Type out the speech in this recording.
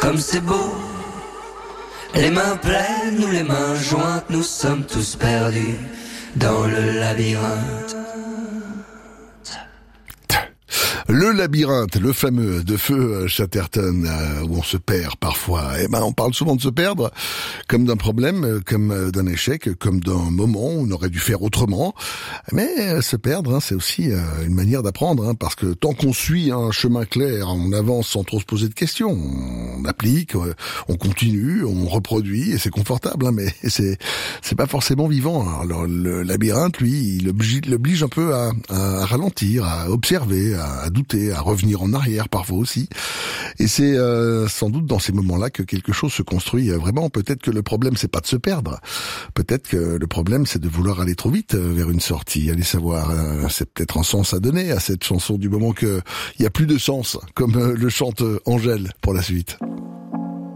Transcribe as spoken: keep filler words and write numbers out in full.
comme c'est beau. Les mains pleines ou les mains jointes, nous sommes tous perdus dans le labyrinthe. Le labyrinthe, le fameux de Feu Chatterton, euh, où on se perd parfois. Eh ben, on parle souvent de se perdre, comme d'un problème, comme d'un échec, comme d'un moment où on aurait dû faire autrement. Mais euh, se perdre, hein, c'est aussi euh, une manière d'apprendre, hein, parce que tant qu'on suit un chemin clair, on avance sans trop se poser de questions. On applique, euh, on continue, on reproduit, et c'est confortable, hein, mais c'est c'est pas forcément vivant. Alors le labyrinthe, lui, il oblige, l'oblige un peu à, à ralentir, à observer, à, à douter, à revenir en arrière parfois aussi. Et c'est euh, sans doute dans ces moments-là que quelque chose se construit vraiment. Peut-être que le problème, c'est pas de se perdre. Peut-être que le problème, c'est de vouloir aller trop vite vers une sortie. Allez savoir, euh, c'est peut-être un sens à donner à cette chanson du moment que il y a plus de sens, comme euh, le chante Angèle pour la suite.